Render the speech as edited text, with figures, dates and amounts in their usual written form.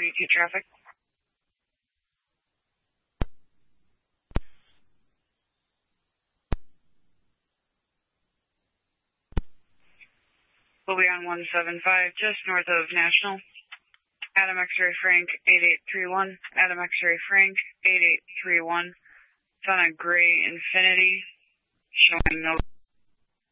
32 traffic. We'll be on 175, just north of National. Adam X-Ray Frank, 8831. Adam X-Ray Frank, 8831. It's on a gray Infinity, showing no